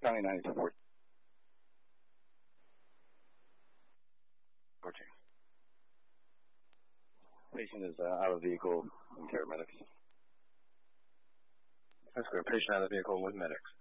County 9240. 14. Patient is out of vehicle in care of medics. That's good. Patient out of the vehicle with medics.